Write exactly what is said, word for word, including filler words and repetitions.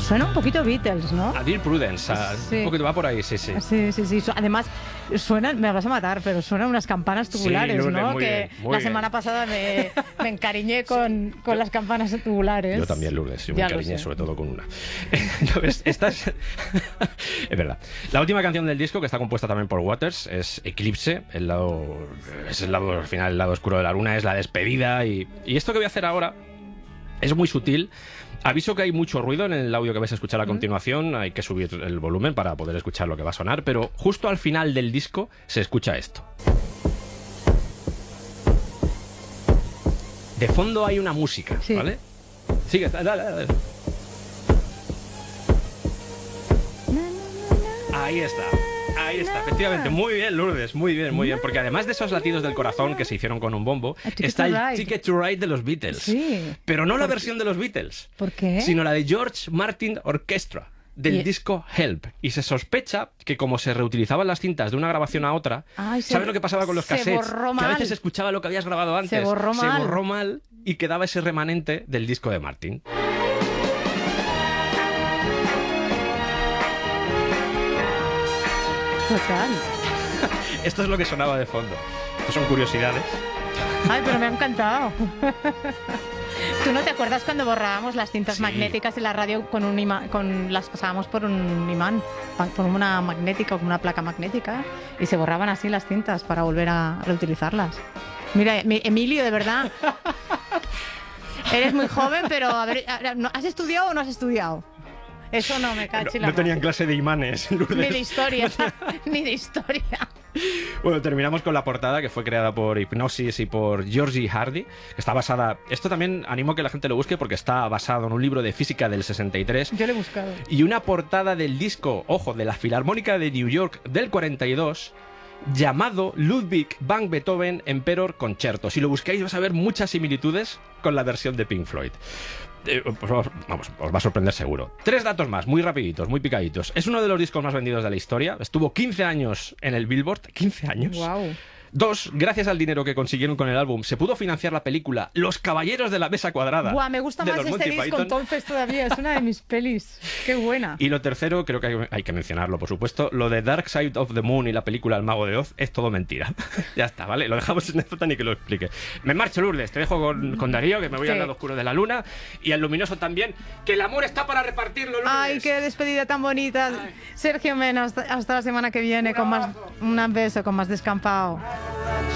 Suena un poquito Beatles, ¿no? A Dear Prudence, a, Sí. un poquito va por ahí, sí, sí. Sí, sí, sí. Su- Además, suenan, me vas a matar, pero suenan unas campanas tubulares, Lourdes, ¿no? muy Que bien, muy la bien. semana pasada me, me encariñé con, con las campanas tubulares. Yo también, Lourdes, yo me Ya lo encariñé sé. sobre todo con una. No, es, esta es... es verdad. La última canción del disco, que está compuesta también por Waters, es Eclipse, el lado, es el lado, al final, el lado oscuro de la luna, es la despedida, y, y esto que voy a hacer ahora es muy sutil. Aviso que hay mucho ruido en el audio que vais a escuchar a continuación, hay que subir el volumen para poder escuchar lo que va a sonar, pero justo al final del disco se escucha esto. De fondo hay una música, Sí. ¿vale? Sigue, dale, dale, dale. Ahí está. Ahí está, efectivamente. Muy bien, Lourdes, muy bien, muy bien. Porque además de esos latidos del corazón que se hicieron con un bombo, A Ticket está to el Ride. Ticket to Ride de los Beatles. Sí. Pero no la versión de los Beatles, ¿Por qué? sino la de George Martin Orchestra, del Y- disco Help. Y se sospecha que como se reutilizaban las cintas de una grabación a otra, Ay, se- ¿sabes lo que pasaba con los se cassettes? borró Que a mal. veces se escuchaba lo que habías grabado antes. Se borró mal. Se borró mal y quedaba ese remanente del disco de Martin. Total. Esto es lo que sonaba de fondo. Estas son curiosidades. Ay, pero me ha encantado. ¿Tú no te acuerdas cuando borrábamos las cintas Sí. magnéticas en la radio con un imán, con las pasábamos por un imán, pa- por una magnética o con una placa magnética y se borraban así las cintas para volver a reutilizarlas? Mira, mi- Emilio, de verdad. Eres muy joven, pero a ver, a- ¿no- ¿has estudiado o no has estudiado? Eso no me cacho. No, no tenían clase de imanes, Lourdes. Ni de historia, ni de historia. Bueno, terminamos con la portada que fue creada por Hipgnosis y por Georgie Hardy, que está basada... Esto también animo a que la gente lo busque porque está basado en un libro de física del sesenta y tres Yo lo he buscado. y una portada del disco, ojo, de la Filarmónica de New York del cuarenta y dos, llamado Ludwig van Beethoven Emperor Concerto. Si lo buscáis vas a ver muchas similitudes con la versión de Pink Floyd. Eh, pues vamos, vamos, os va a sorprender seguro. Tres datos más, muy rapiditos, muy picaditos. Es uno de los discos más vendidos de la historia. Estuvo quince años en el Billboard. ¿quince años? Wow. Dos, gracias al dinero que consiguieron con el álbum, se pudo financiar la película Los Caballeros de la Mesa Cuadrada. Buah, me gusta de más los este Monty disco Python. entonces todavía. Es una de mis pelis. Qué buena. Y lo tercero, creo que hay, hay que mencionarlo, por supuesto, lo de Dark Side of the Moon y la película El Mago de Oz es todo mentira. Ya está, ¿vale? Lo dejamos en nota ni que lo explique. Me marcho, Lourdes, te dejo con, con Darío, que me voy Sí. al lado oscuro de la luna, y al luminoso también, que el amor está para repartirlo, Lourdes. Ay, qué despedida tan bonita. Sergio Mena, hasta, hasta la semana que viene con más... Un beso, con más descampado.